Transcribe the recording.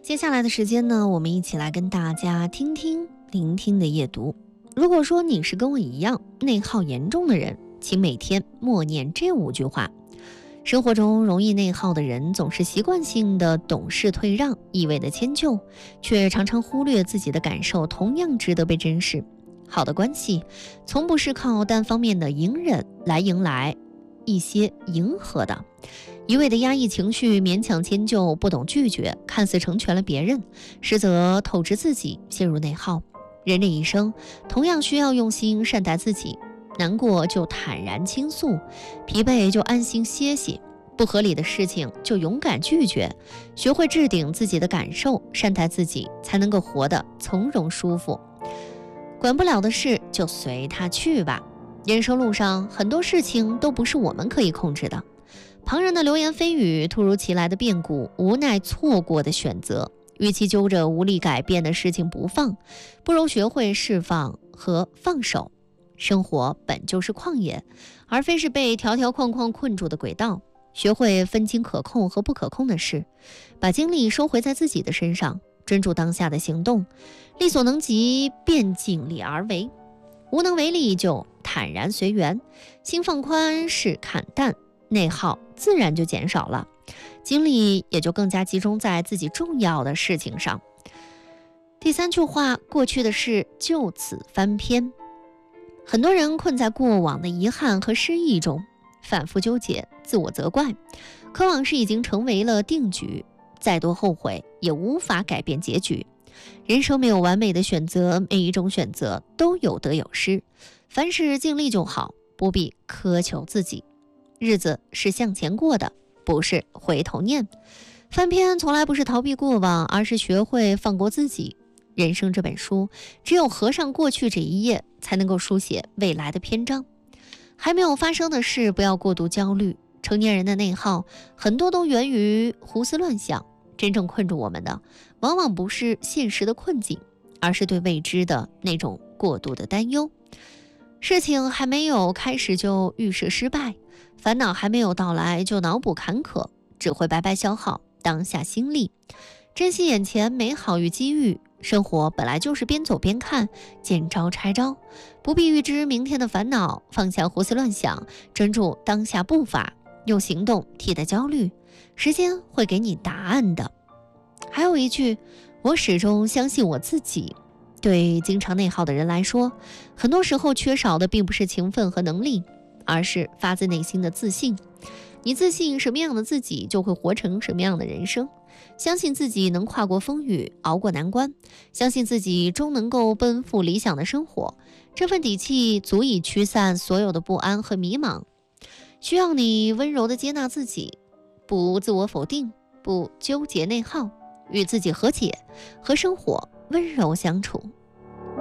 接下来的时间呢，我们一起来跟大家听听聆听的夜读。如果说你是跟我一样内耗严重的人，请每天默念这5句话。生活中容易内耗的人，总是习惯性的懂事退让，一味的迁就，却常常忽略自己的感受同样值得被珍视。好的关系从不是靠单方面的隐忍来迎来一些迎合的，一味的压抑情绪，勉强迁就，不懂拒绝，看似成全了别人，实则透支自己，陷入内耗。人这一生同样需要用心善待自己，难过就坦然倾诉，疲惫就安心歇息，不合理的事情就勇敢拒绝，学会置顶自己的感受，善待自己，才能够活得从容舒服。管不了的事就随它去吧。人生路上很多事情都不是我们可以控制的，旁人的流言蜚语，突如其来的变故，无奈错过的选择，与其揪着无力改变的事情不放，不如学会释放和放手。生活本就是旷野，而非是被条条框框困住的轨道。学会分清可控和不可控的事，把精力收回在自己的身上，专注当下的行动，力所能及便尽力而为，无能为力就坦然随缘，心放宽，事看淡，内耗自然就减少了，精力也就更加集中在自己重要的事情上。第3句话，过去的事就此翻篇。很多人困在过往的遗憾和失意中，反复纠结，自我责怪，可往事已经成为了定局，再多后悔也无法改变结局。人生没有完美的选择，每一种选择都有得有失，凡事尽力就好，不必苛求自己。日子是向前过的，不是回头念。翻篇从来不是逃避过往，而是学会放过自己。人生这本书，只有合上过去这一页，才能够书写未来的篇章。还没有发生的事，不要过度焦虑。成年人的内耗，很多都源于胡思乱想。真正困住我们的，往往不是现实的困境，而是对未知的那种过度的担忧。事情还没有开始就预设失败，烦恼还没有到来就脑补坎坷，只会白白消耗当下心力。珍惜眼前美好与机遇，生活本来就是边走边看，见招拆招，不必预知明天的烦恼，放下胡思乱想，专注当下步伐，用行动替代焦虑，时间会给你答案的。还有一句，我始终相信我自己。对经常内耗的人来说，很多时候缺少的并不是勤奋和能力，而是发自内心的自信。你自信什么样的自己，就会活成什么样的人生。相信自己能跨过风雨，熬过难关，相信自己终能够奔赴理想的生活，这份底气足以驱散所有的不安和迷茫。需要你温柔地接纳自己，不自我否定，不纠结内耗，与自己和解，和生活温柔相处。